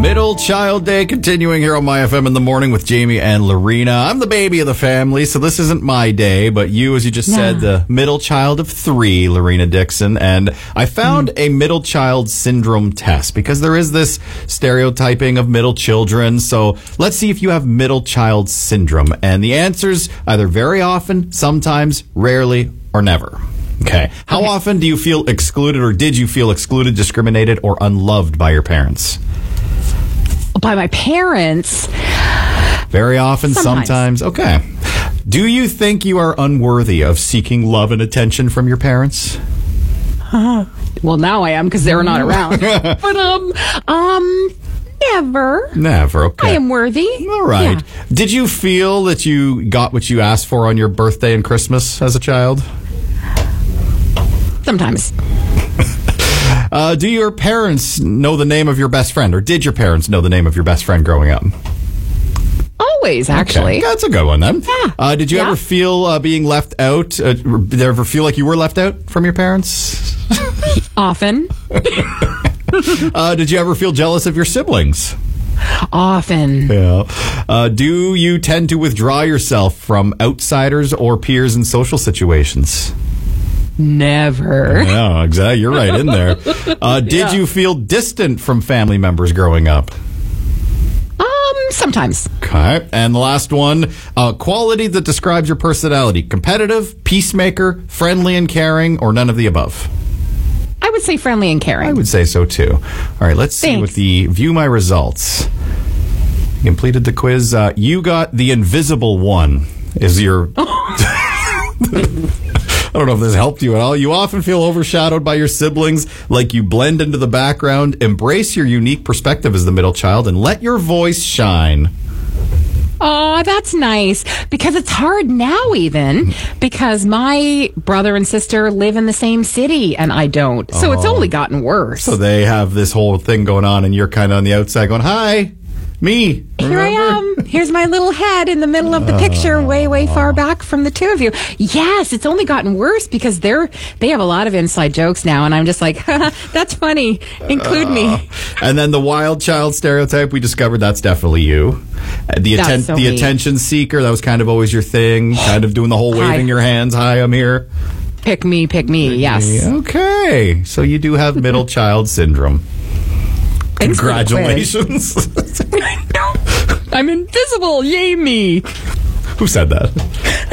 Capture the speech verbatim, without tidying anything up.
Middle Child Day continuing here on My F M in the morning with Jamie and Lorena. I'm the baby of the family, so this isn't my day, but you, as you just no. said, the middle child of three, Lorena Dixon. And I found mm. a middle child syndrome test because there is this stereotyping of middle children. So let's see if you have middle child syndrome. And the answer's either very often, sometimes, rarely, or never. Okay. How okay. often do you feel excluded, or did you feel excluded, discriminated, or unloved by your parents? By my parents. Very often, sometimes. sometimes. Okay. Do you think you are unworthy of seeking love and attention from your parents? Uh, well, now I am because they're not around. But, um, um, never. Never, okay. I am worthy. All right. Yeah. Did you feel that you got what you asked for on your birthday and Christmas as a child? Sometimes. Uh, do your parents know the name of your best friend, or did your parents know the name of your best friend growing up? Always, actually. Okay. That's a good one, then. Yeah. Uh, did you yeah. ever feel uh, being left out? Uh, did you ever feel like you were left out from your parents? Often. uh, did you ever feel jealous of your siblings? Often. Yeah. Uh, do you tend to withdraw yourself from outsiders or peers in social situations? Never. Yeah, exactly. You're right in there. Uh, did yeah. you feel distant from family members growing up? Um, sometimes. Okay. And the last one, uh, quality that describes your personality: competitive, peacemaker, friendly and caring, or none of the above? I would say friendly and caring. I would say so too. All right, let's see Thanks. with the view my results. You completed the quiz. Uh, you got the invisible one. Is your... I don't know if this helped you at all. You often feel overshadowed by your siblings, like you blend into the background. Embrace your unique perspective as the middle child and let your voice shine. Oh, that's nice. Because it's hard now even, because my brother and sister live in the same city and I don't. So oh. it's only gotten worse. So they have this whole thing going on and you're kind of on the outside going, hi. Me. Remember? Here I am. Here's my little head in the middle of the picture, way, way far back from the two of you. Yes, it's only gotten worse because they're they have a lot of inside jokes now, and I'm just like, that's funny. Include uh, me. And then the wild child stereotype, we discovered that's definitely you. The atten- so the me. attention seeker, that was kind of always your thing, kind of doing the whole waving Hi. your hands. Hi, I'm here. Pick me, pick me. Pick yes. Me. Okay, so you do have middle child syndrome. Congratulations. I'm invisible. Yay me. Who said that?